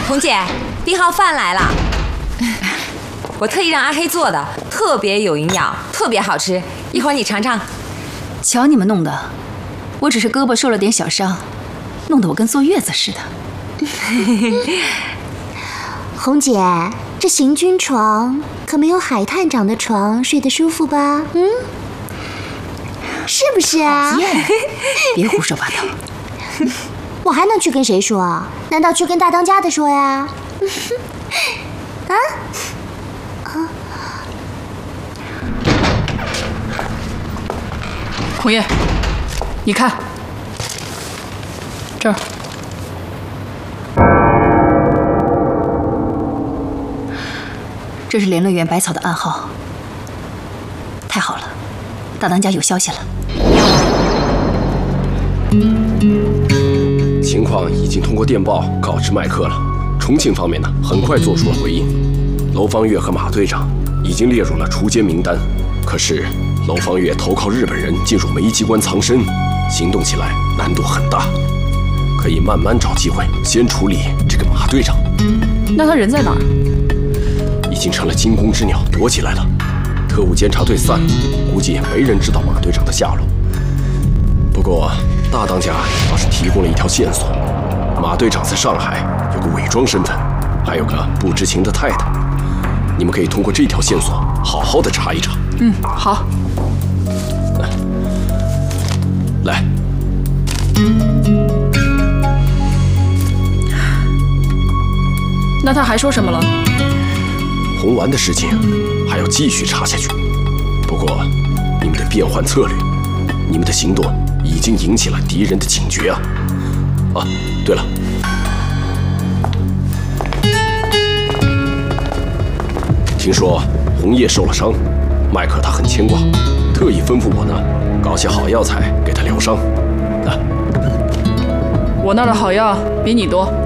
红姐，订号饭来了，我特意让阿黑做的，特别有营养，特别好吃，一会儿你尝尝。 瞧你们弄的，我只是胳膊受了点小伤，弄得我跟坐月子似的。 红姐，这行军床可没有海探长的床睡得舒服吧？嗯，是不是啊？ 别胡说八道。 我还能去跟谁说啊？难道去跟大当家的说呀？啊？ 红叶，你看，这儿。 这是联络员百草的暗号。太好了，大当家有消息了。 情况已经通过电报告知麦克了。重庆方面呢，很快做出了回应。楼方月和马队长已经列入了除奸名单。可是楼方月投靠日本人进入煤机关藏身，行动起来难度很大。可以慢慢找机会，先处理这个马队长。 那他人在哪儿？ 已经成了惊弓之鸟，躲起来了。特务监察队散，估计没人知道马队长的下落。不过大当家倒是提供了一条线索：马队长在上海有个伪装身份，还有个不知情的太太。你们可以通过这条线索好好的查一查。 嗯，好。 来。 那他还说什么了？ 红丸的事情还要继续查下去。不过，你们得变换策略，你们的行动已经引起了敌人的警觉啊！啊，对了，听说红叶受了伤，麦克他很牵挂，特意吩咐我呢，搞些好药材给他疗伤。啊， 我那儿的好药比你多。